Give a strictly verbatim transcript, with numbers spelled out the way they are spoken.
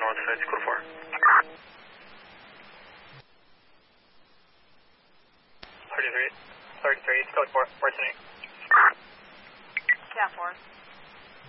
north side, code four. thirty-three, thirty-three, code four, four ten eight. Yeah, four.